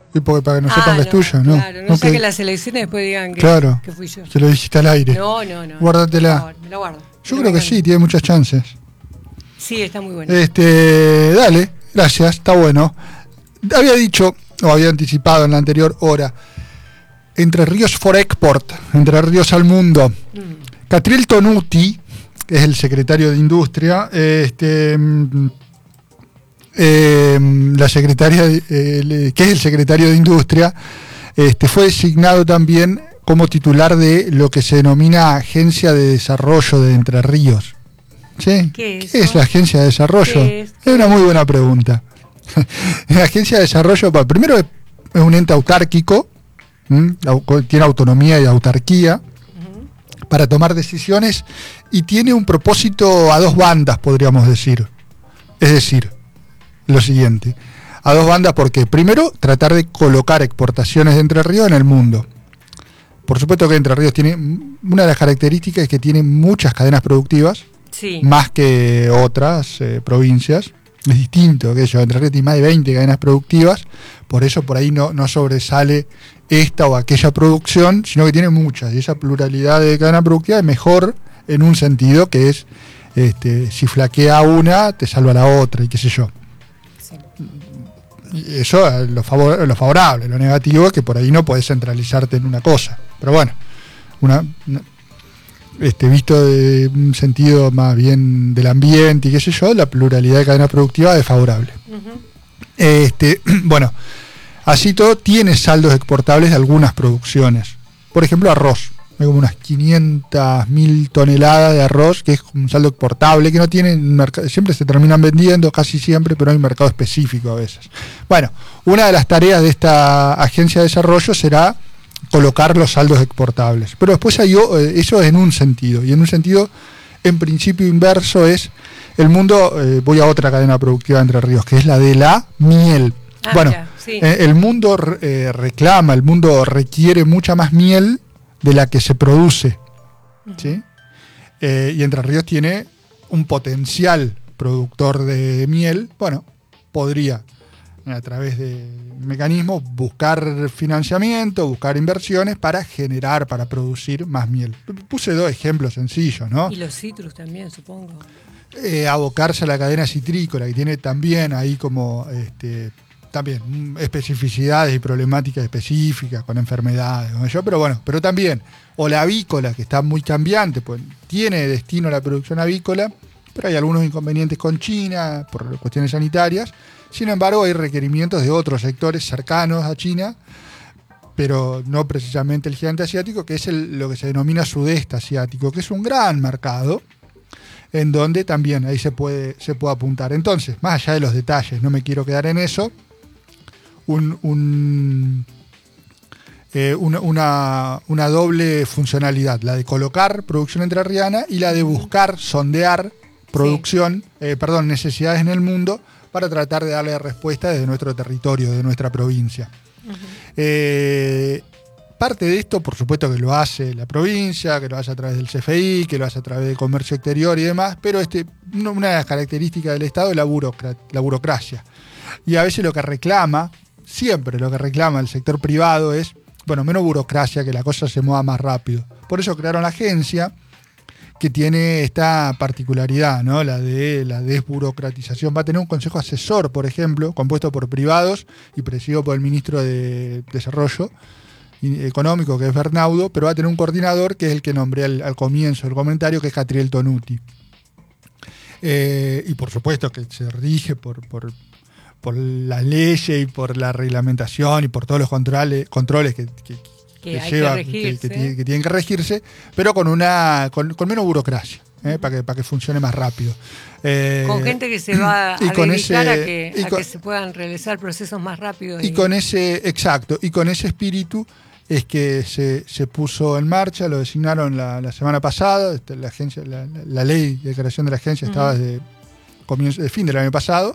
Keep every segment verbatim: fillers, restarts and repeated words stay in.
Y porque para que no Ah, sepan que es no, tuya, ¿no? Claro, no Ok. saquen las elecciones y después digan que, Claro, que fui yo. que lo dijiste al aire. No, no, no. Guárdatela. Por favor, me la guardo. Yo Me creo la que sí, tiene muchas chances. Sí, está muy bueno. Este, dale, gracias, está bueno. Había dicho, o había anticipado en la anterior hora, Entre Ríos for Export, Entre Ríos al Mundo. Mm. Catriel Tonuti, que es el secretario de Industria, este, eh, la secretaria, eh, que es el secretario de Industria, este, fue designado también como titular de lo que se denomina Agencia de Desarrollo de Entre Ríos. ¿Sí? ¿Qué es, ¿Qué es la Agencia de Desarrollo? ¿Qué es? Es una muy buena pregunta. La Agencia de Desarrollo, primero es un ente autárquico, ¿m? Tiene autonomía y autarquía uh-huh. para tomar decisiones y tiene un propósito a dos bandas, podríamos decir. Es decir, lo siguiente, a dos bandas porque primero tratar de colocar exportaciones de Entre Ríos en el mundo. Por supuesto que Entre Ríos tiene, una de las características es que tiene muchas cadenas productivas, sí. más que otras eh, provincias. Es distinto que ellos, Entre Ríos tiene más de veinte cadenas productivas, por eso por ahí no, no sobresale esta o aquella producción, sino que tiene muchas, y esa pluralidad de cadenas productivas es mejor en un sentido que es, este, si flaquea una, te salva la otra, y qué sé yo. Sí. Y eso es lo, favor, lo favorable, lo negativo es que por ahí no podés centralizarte en una cosa, pero bueno, una... una Este, visto de un sentido más bien del ambiente y qué sé yo, la pluralidad de cadenas productivas es favorable. Uh-huh. Este, bueno, así todo tiene saldos exportables de algunas producciones. Por ejemplo, arroz. Hay como unas quinientas mil toneladas de arroz, que es un saldo exportable, que no tienen mercado, siempre se terminan vendiendo, casi siempre, pero hay un mercado específico a veces. Bueno, una de las tareas de esta agencia de desarrollo será colocar los saldos exportables. Pero después hay, eso es en un sentido, y en un sentido, en principio inverso, es el mundo, eh, voy a otra cadena productiva de Entre Ríos, que es la de la miel. Ah, bueno, ya, sí. eh, el mundo eh, reclama, el mundo requiere mucha más miel de la que se produce, uh-huh. ¿sí? Eh, y Entre Ríos tiene un potencial productor de miel, bueno, podría a través de mecanismos buscar financiamiento, buscar inversiones para generar, para producir más miel. Puse dos ejemplos sencillos, ¿no? Y los citrus también, supongo. Eh, abocarse a la cadena citrícola, que tiene también ahí como este, también especificidades y problemáticas específicas con enfermedades, ¿no? Yo, pero bueno, pero también, o la avícola, que está muy cambiante, pues tiene destino a la producción avícola, pero hay algunos inconvenientes con China por cuestiones sanitarias. Sin embargo, hay requerimientos de otros sectores cercanos a China, pero no precisamente el gigante asiático, que es el, lo que se denomina sudeste asiático, que es un gran mercado, en donde también ahí se puede, se puede apuntar. Entonces, más allá de los detalles, no me quiero quedar en eso, un, un, eh, una, una, una doble funcionalidad, la de colocar producción entrerriana y la de buscar, sondear producción, sí. eh, perdón, necesidades en el mundo, para tratar de darle respuesta desde nuestro territorio, de nuestra provincia. Uh-huh. Eh, parte de esto, por supuesto, que lo hace la provincia, que lo hace a través del C F I, que lo hace a través del comercio exterior y demás, pero este, una de las características del Estado es la, burocra- la burocracia. Y a veces lo que reclama, siempre lo que reclama el sector privado es, bueno, menos burocracia, que la cosa se mueva más rápido. Por eso crearon la agencia, que tiene esta particularidad, ¿no? La de la desburocratización. Va a tener un consejo asesor, por ejemplo, compuesto por privados y presidido por el ministro de Desarrollo Económico, que es Bernaudo, pero va a tener un coordinador, que es el que nombré al, al comienzo del comentario, que es Catriel Tonuti. Eh, y por supuesto que se rige por, por, por las leyes y por la reglamentación y por todos los controles, controles que, que Que, que, lleva, que, que, que, que tienen que regirse, pero con una con, con menos burocracia, ¿eh? para que, para que funcione más rápido. Eh, con gente que se va a dedicar ese, a, que, a con, que se puedan realizar procesos más rápidos. Y, y con ese, exacto, y con ese espíritu es que se, se puso en marcha, lo designaron la, la semana pasada, la agencia, la, la ley de creación de la agencia uh-huh. estaba desde comienzo, de fin del año pasado.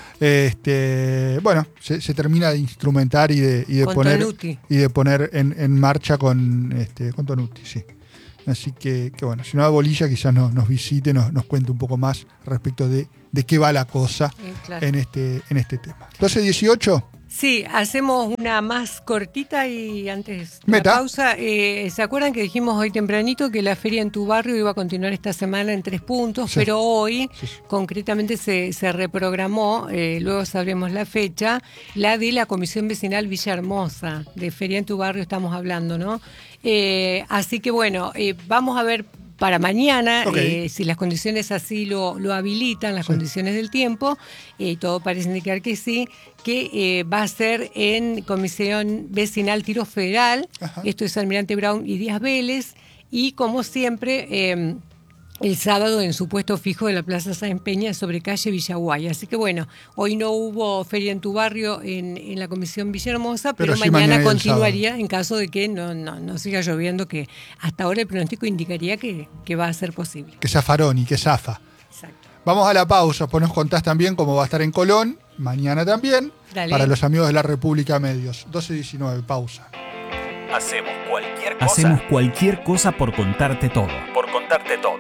Este, bueno, se, se termina de instrumentar y de, y de poner Tonuti. y de poner en, en marcha con este con Tonuti, sí. Así que, que bueno, si no, Bolilla quizás nos, nos visite, nos, nos cuente un poco más respecto de, de qué va la cosa eh, claro. en este en este tema. doce dieciocho Sí, hacemos una más cortita y antes de Meta. la pausa, eh, ¿se acuerdan que dijimos hoy tempranito que la feria en tu barrio iba a continuar esta semana en tres puntos? Sí. Pero hoy Sí, sí. concretamente se, se reprogramó, eh, luego sabremos la fecha, la de la Comisión Vecinal Villahermosa, de Feria en tu barrio estamos hablando, ¿no? Eh, así que bueno, eh, vamos a ver para mañana, Ok. eh, si las condiciones así lo, lo habilitan, las Sí. condiciones del tiempo, y eh, todo parece indicar que sí, que eh, va a ser en Comisión Vecinal Tiro Federal, Ajá. esto es Almirante Brown y Díaz Vélez, y como siempre, eh, el sábado en su puesto fijo de la Plaza Sáenz Peña sobre calle Villaguay. Así que bueno, hoy no hubo feria en tu barrio en, en la Comisión Villahermosa, pero, Pero sí mañana, mañana y el continuaría en caso de que no, no, no siga lloviendo, que hasta ahora el pronóstico indicaría que, que va a ser posible. Que zafarón y que zafa. Exacto. Vamos a la pausa, pues nos contás también cómo va a estar en Colón, mañana también, Dale. para los amigos de la República Medios. doce diecinueve, pausa. Hacemos cualquier cosa. Hacemos cualquier cosa por contarte todo. por contarte todo.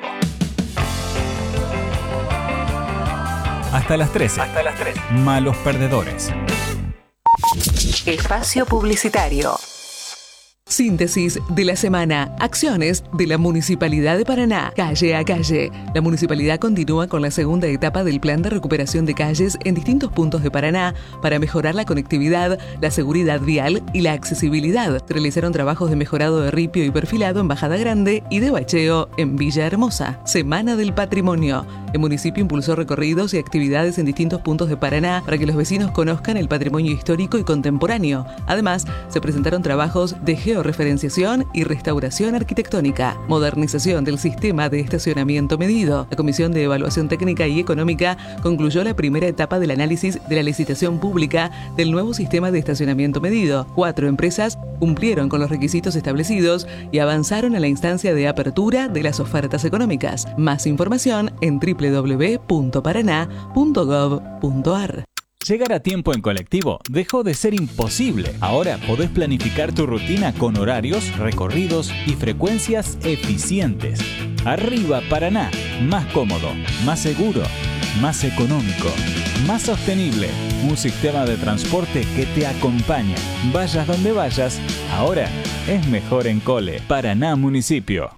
Hasta las trece. Hasta las tres. Malos perdedores. Espacio publicitario. Síntesis de la semana. Acciones de la Municipalidad de Paraná. Calle a calle. La Municipalidad continúa con la segunda etapa del plan de recuperación de calles en distintos puntos de Paraná para mejorar la conectividad, la seguridad vial y la accesibilidad. Se realizaron trabajos de mejorado de ripio y perfilado en Bajada Grande y de bacheo en Villa Hermosa. Semana del Patrimonio. El municipio impulsó recorridos y actividades en distintos puntos de Paraná para que los vecinos conozcan el patrimonio histórico y contemporáneo. Además, se presentaron trabajos de georreferenciación y restauración arquitectónica, modernización del sistema de estacionamiento medido. La Comisión de Evaluación Técnica y Económica concluyó la primera etapa del análisis de la licitación pública del nuevo sistema de estacionamiento medido. Cuatro empresas cumplieron con los requisitos establecidos y avanzaron a la instancia de apertura de las ofertas económicas. Más información en doble u doble u doble u punto paraná punto gov punto ar. Llegar a tiempo en colectivo dejó de ser imposible. Ahora podés planificar tu rutina con horarios, recorridos y frecuencias eficientes. Arriba Paraná, más cómodo, más seguro, más económico, más sostenible. Un sistema de transporte que te acompaña. Vayas donde vayas, ahora es mejor en Cole. Paraná Municipio.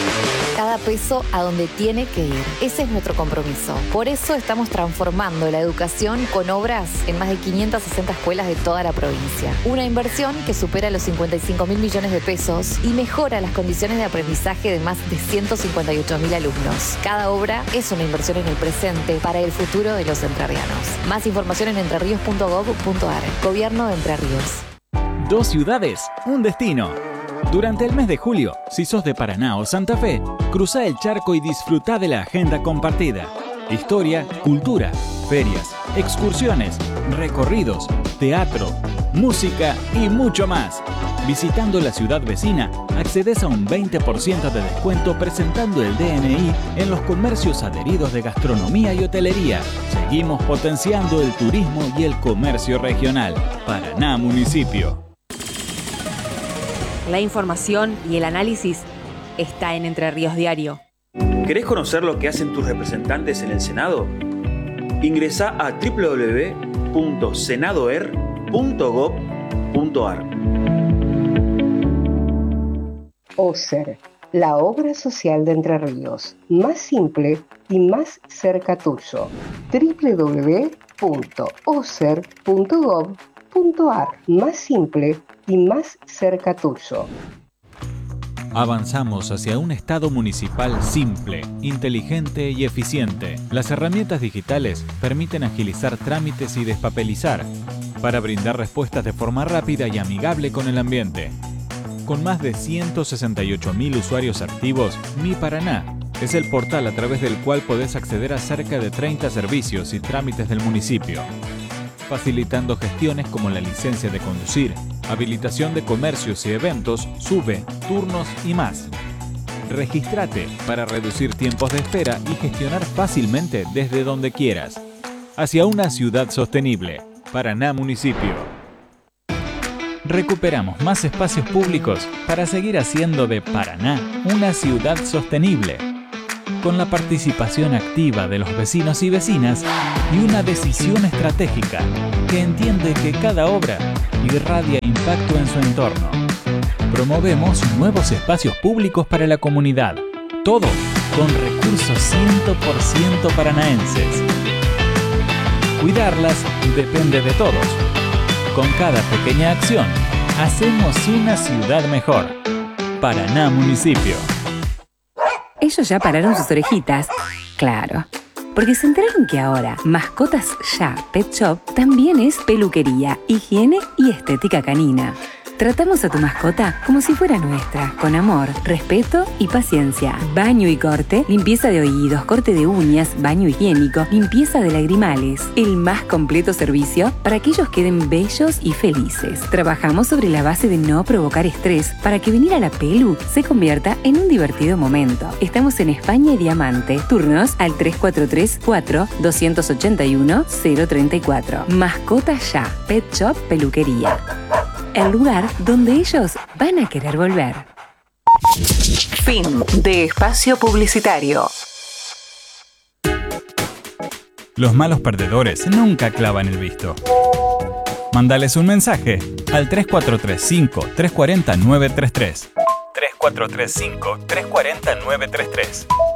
Cada peso a donde tiene que ir. Ese es nuestro compromiso. Por eso estamos transformando la educación con obras en más de quinientas sesenta escuelas de toda la provincia. Una inversión que supera los cincuenta y cinco mil millones de pesos y mejora las condiciones de aprendizaje de más de ciento cincuenta y ocho mil alumnos. Cada obra es una inversión en el presente para el futuro de los entrerrianos. Más información en entrerríos punto gov punto ar. Gobierno de Entre Ríos. Dos ciudades, un destino. Durante el mes de julio, si sos de Paraná o Santa Fe, cruzá el charco y disfrutá de la agenda compartida. Historia, cultura, ferias, excursiones, recorridos, teatro, música y mucho más. Visitando la ciudad vecina, accedes a un veinte por ciento de descuento presentando el D N I en los comercios adheridos de gastronomía y hotelería. Seguimos potenciando el turismo y el comercio regional. Paraná Municipio. La información y el análisis está en Entre Ríos Diario. ¿Querés conocer lo que hacen tus representantes en el Senado? Ingresá a doble u doble u doble u punto senadoer punto gov punto ar. OSER, la obra social de Entre Ríos, más simple y más cerca tuyo. doble u doble u doble u punto oser punto gov punto ar, más simple y más cerca tuyo. Avanzamos hacia un Estado municipal simple, inteligente y eficiente. Las herramientas digitales permiten agilizar trámites y despapelizar para brindar respuestas de forma rápida y amigable con el ambiente. Con más de ciento sesenta y ocho mil usuarios activos, Mi Paraná es el portal a través del cual podés acceder a cerca de treinta servicios y trámites del municipio, facilitando gestiones como la licencia de conducir, habilitación de comercios y eventos, SUBE, turnos y más. Regístrate para reducir tiempos de espera y gestionar fácilmente desde donde quieras. Hacia una ciudad sostenible. Paraná Municipio. Recuperamos más espacios públicos para seguir haciendo de Paraná una ciudad sostenible. con la participación activa de los vecinos y vecinas y una decisión estratégica que entiende que cada obra irradia impacto en su entorno. Promovemos nuevos espacios públicos para la comunidad, todo con recursos cien por ciento paranaenses. Cuidarlas depende de todos. Con cada pequeña acción, hacemos una ciudad mejor. Paraná Municipio. Ellos ya pararon sus orejitas. Claro. Porque se enteraron que ahora Mascotas Ya Pet Shop también es peluquería, higiene y estética canina. Tratamos a tu mascota como si fuera nuestra, con amor, respeto y paciencia. Baño y corte, limpieza de oídos, corte de uñas, baño higiénico, limpieza de lagrimales. El más completo servicio para que ellos queden bellos y felices. Trabajamos sobre la base de no provocar estrés para que venir a la pelu se convierta en un divertido momento. Estamos en España y Diamante. Turnos al tres cuatro tres, cuatro, dos ocho uno, cero tres cuatro. Mascotas Ya Pet Shop Peluquería. El lugar donde ellos van a querer volver. Fin de espacio publicitario. Los malos perdedores nunca clavan el visto. Mándales un mensaje al tres cuatro tres cinco, tres cuatro cero, nueve tres tres. tres cuatro tres cinco, tres cuatro cero, nueve tres tres.